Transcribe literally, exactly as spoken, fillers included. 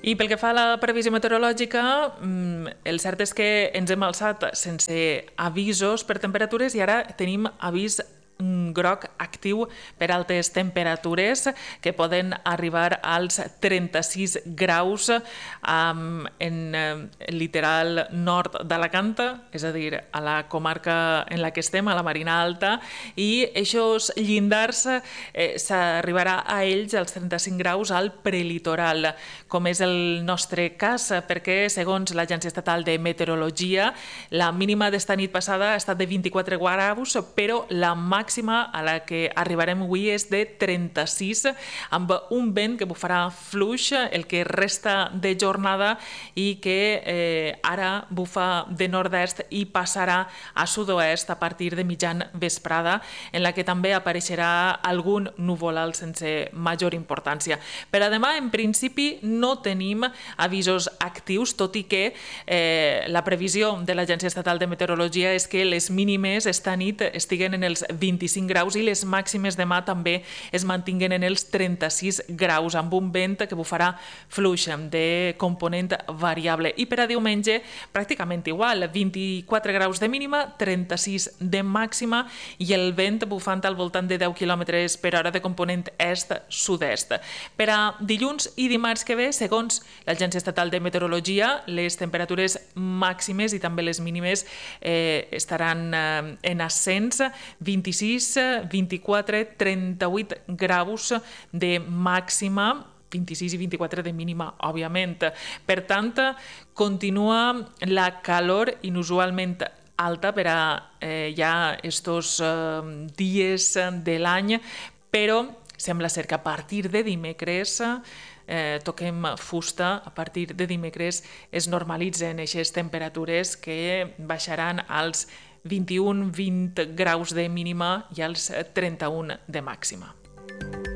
I pel que fa a la previsió meteorològica, el cert és que ens hem alçat sense avisos per temperatures i ara tenim avís groc actiu per altes temperatures que poden arribar als trenta-sis graus en el litoral nord d'Alacant, és a dir, a la comarca en la que estem, a la Marina Alta, i aquests llindars s'arribarà a ells, als trenta-cinc graus, al prelitoral, com és el nostre cas, perquè, segons l'Agència Estatal de Meteorologia, la mínima d'esta nit passada ha estat de vint-i-quatre graus, però la màxima a la que arribarem avui és de trenta-sis, amb un vent que bufarà fluix el que resta de jornada i que eh, ara bufa de nord-est i passarà a sud-oest a partir de mitjan vesprada, en la que també apareixerà algun núvol alt sense major importància. Per a demà, en principi, no tenim avisos actius, tot i que eh, la previsió de l'Agència Estatal de Meteorologia és que les mínimes esta nit estiguen en els vint-i-cinc graus i les màximes demà també es mantinguen en els trenta-sis graus, amb un vent que bufarà fluix de component variable. I per a diumenge, pràcticament igual, vint-i-quatre graus de mínima, trenta-sis de màxima i el vent bufant al voltant de deu quilòmetres per hora de component est-sud-est. Per a dilluns i dimarts que ve, segons l'Agència Estatal de Meteorologia, les temperatures màximes i també les mínimes eh, estaran eh, en ascens, vint-i-sis, vint-i-quatre, trenta-vuit graus de màxima, vint-i-sis i vint-i-quatre de mínima, òbviament. Per tant, continua la calor inusualment alta per a eh, ja estos eh, dies de l'any, però sembla ser que a partir de dimecres eh, toquem fusta, a partir de dimecres es normalitzen aquestes temperatures que baixaran als vint-i-un vint graus de mínima i als trenta-un de màxima.